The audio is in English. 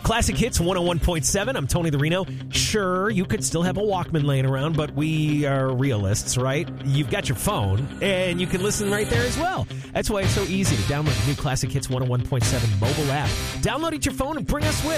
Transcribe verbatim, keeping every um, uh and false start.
Classic Hits one oh one point seven. I'm Tony the Reno. Sure, you could still have a Walkman laying around, but we are realists, right? You've got your phone, and you can listen right there as well. That's why it's so easy to download the new Classic Hits one oh one point seven mobile app. Download it to your phone and bring us with.